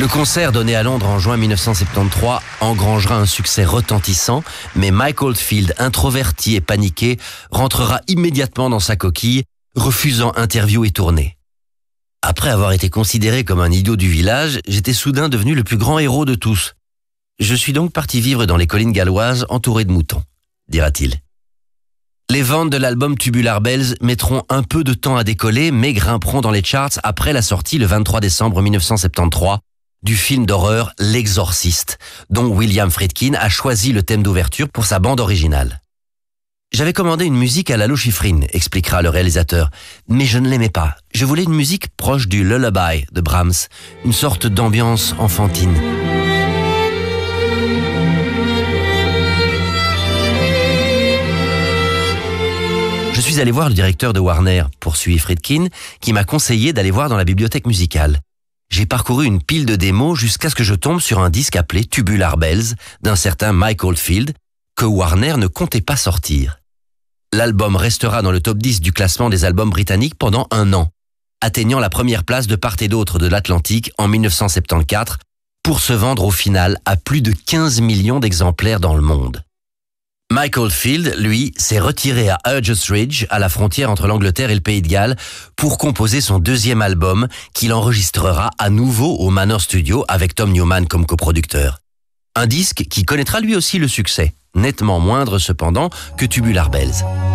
Le concert donné à Londres en juin 1973 engrangera un succès retentissant, mais Mike Oldfield, introverti et paniqué, rentrera immédiatement dans sa coquille, refusant interview et tournée. Après avoir été considéré comme un idiot du village, j'étais soudain devenu le plus grand héros de tous. Je suis donc parti vivre dans les collines galloises entouré de moutons, dira-t-il. Les ventes de l'album Tubular Bells mettront un peu de temps à décoller, mais grimperont dans les charts après la sortie le 23 décembre 1973 du film d'horreur L'Exorciste, dont William Friedkin a choisi le thème d'ouverture pour sa bande originale. J'avais commandé une musique à Lalo Schifrin, expliquera le réalisateur, mais je ne l'aimais pas. Je voulais une musique proche du lullaby de Brahms, une sorte d'ambiance enfantine. Je suis allé voir le directeur de Warner, poursuit Friedkin, qui m'a conseillé d'aller voir dans la bibliothèque musicale. J'ai parcouru une pile de démos jusqu'à ce que je tombe sur un disque appelé Tubular Bells d'un certain Mike Oldfield que Warner ne comptait pas sortir. L'album restera dans le top 10 du classement des albums britanniques pendant 1 an, atteignant la première place de part et d'autre de l'Atlantique en 1974 pour se vendre au final à plus de 15 millions d'exemplaires dans le monde. Mike Oldfield, lui, s'est retiré à Urges Ridge, à la frontière entre l'Angleterre et le Pays de Galles, pour composer son 2e album qu'il enregistrera à nouveau au Manor Studio avec Tom Newman comme coproducteur. Un disque qui connaîtra lui aussi le succès, nettement moindre cependant que Tubular Bells.